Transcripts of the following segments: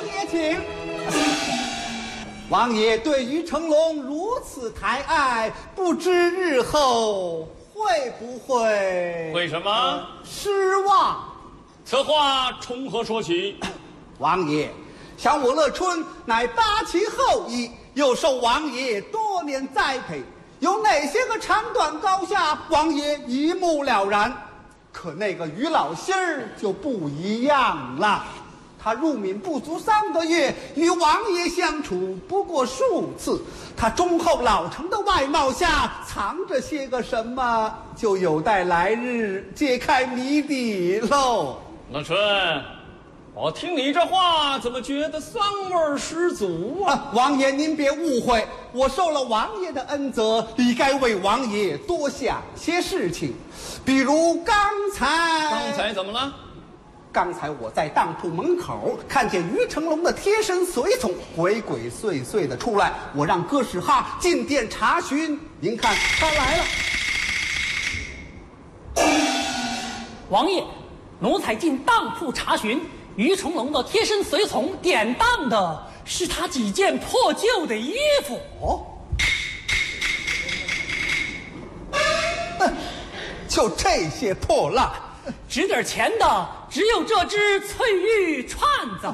爷请。王爷对于成龙如此抬爱，不知日后会不会为什么失望？ 此话从何说起？ 王爷，想我乐春乃八旗后裔，又受王爷多年栽培，有哪些个长短高下，王爷一目了然。可那个于老仙儿就不一样了。他入闽不足3个月，与王爷相处不过数次。他忠厚老成的外貌下藏着些个什么，就有待来日揭开谜底喽。 乐春，我听你这话怎么觉得酸味十足啊？ 王爷您别误会，我受了王爷的恩泽，理该为王爷多想些事情，比如刚才怎么了？ 刚才我在当铺门口看见于成龙的贴身随从鬼鬼祟祟的出来，我让哥史哈进店查询，您看他来了。 王爷，奴才进当铺查询，于成龙的贴身随从典当的是他几件破旧的衣服。 就这些破烂， 值点钱的只有这只翠玉串子。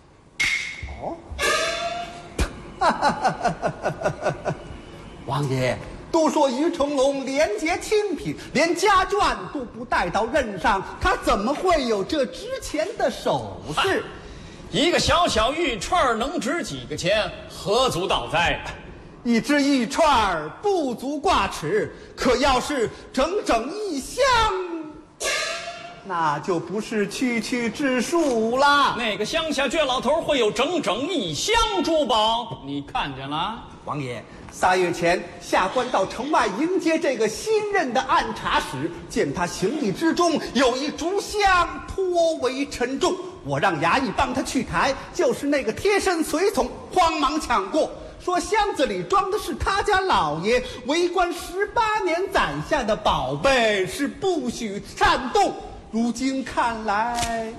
王爷，都说于成龙廉洁清贫，连家眷都不带到任上，他怎么会有这值钱的首饰？ 一个小小玉串能值几个钱？何足道哉？ 一只玉串不足挂齿，可要是整整1箱，那就不是区区之数啦。 那个乡下倔老头会有整整1箱珠宝，你看见了？ 王爷，3月前下官到城外迎接这个新任的按察使，见他行李之中有一竹箱，颇为沉重。我让衙役帮他去抬，就是那个贴身随从慌忙抢过，说箱子里装的是他家老爷为官18年攒下的宝贝，是不许擅动。如今看来，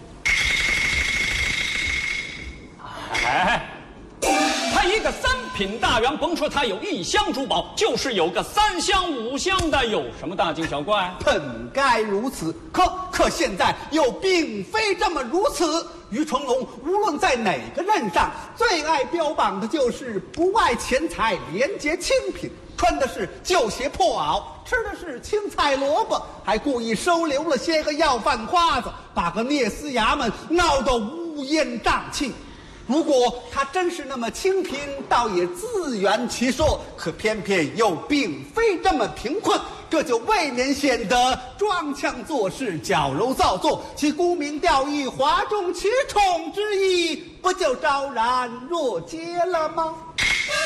他一个3品大员，甭说他有1箱珠宝，就是有个3箱5箱的，有什么大惊小怪？ 本该如此，可现在又并非这么如此。于成龙无论在哪个任上，最爱标榜的就是不爱钱财，廉洁清贫，穿的是旧鞋破袄，吃的是青菜萝卜，还故意收留了些个要饭花子，把个聂司衙门闹得乌烟瘴气。如果他真是那么清贫，倒也自圆其说，可偏偏又并非这么贫困，这就未免显得装腔作势，矫揉造作，其沽名钓誉、哗众取宠之意，不就昭然若揭了吗？